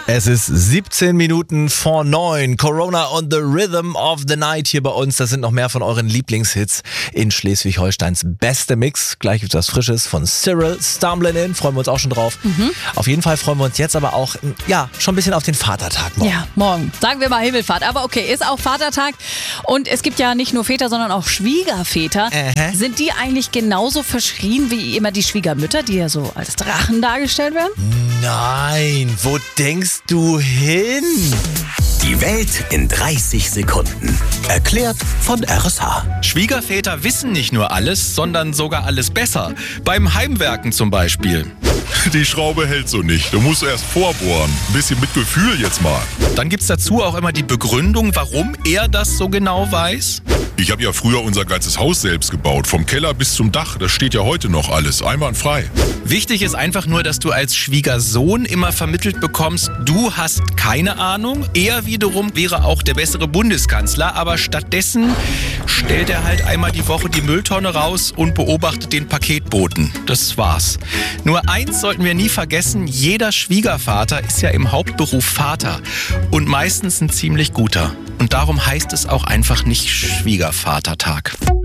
Es ist 17 Minuten vor 9. Corona on the Rhythm of the Night hier bei uns. Das sind noch mehr von euren Lieblingshits in Schleswig-Holsteins beste Mix. Gleich gibt's was Frisches von Cyril Stamblin. Freuen wir uns auch schon drauf. Auf jeden Fall freuen wir uns jetzt aber auch, schon ein bisschen auf den Vatertag morgen. Ja, morgen. Sagen wir mal Himmelfahrt. Aber okay, ist auch Vatertag. Und es gibt ja nicht nur Väter, sondern auch Schwiegerväter. Sind die eigentlich genauso verschrien wie immer die Schwiegermütter, die ja so als Drachen dargestellt werden? Nein, wo denkst du hin? Die Welt in 30 Sekunden. Erklärt von RSH. Schwiegerväter wissen nicht nur alles, sondern sogar alles besser. Beim Heimwerken zum Beispiel. Die Schraube hält so nicht. Du musst erst vorbohren. Ein bisschen mit Gefühl jetzt mal. Dann gibt's dazu auch immer die Begründung, warum er das so genau weiß. Ich habe ja früher unser ganzes Haus selbst gebaut. Vom Keller bis zum Dach. Das steht ja heute noch alles. Einwandfrei. Wichtig ist einfach nur, dass du als Schwiegersohn immer vermittelt bekommst, du hast keine Ahnung. Er wiederum wäre auch der bessere Bundeskanzler, aber stattdessen stellt er halt einmal die Woche die Mülltonne raus und beobachtet den Paketboten. Das war's. Nur eins sollten wir nie vergessen, jeder Schwiegervater ist ja im Hauptberuf Vater und meistens ein ziemlich guter. Und darum heißt es auch einfach nicht Schwiegervatertag.